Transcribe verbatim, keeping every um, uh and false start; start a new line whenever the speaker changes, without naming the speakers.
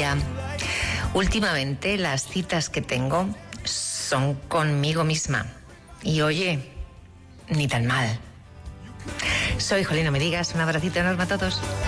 día. Últimamente las citas que tengo son conmigo misma. Y oye, ni tan mal. Soy Jolín, no me digas. Un abracito enorme a todos.